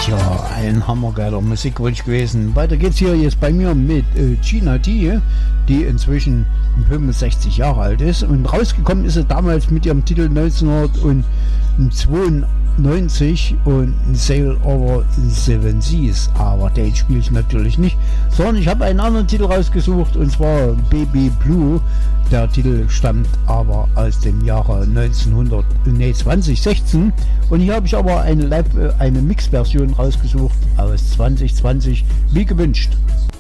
Ja, ein hammergeiler Musikwunsch gewesen. Weiter geht's hier jetzt bei mir mit Gina D, die inzwischen 65 Jahre alt ist. Und rausgekommen ist sie damals mit ihrem Titel 1992 und Sail Over Seven Seas. Aber den spiele ich natürlich nicht, sondern ich habe einen anderen Titel rausgesucht, und zwar Baby Blue. Der Titel stammt aber aus dem Jahre 2016, und hier habe ich aber eine Mix-Version rausgesucht aus 2020, wie gewünscht.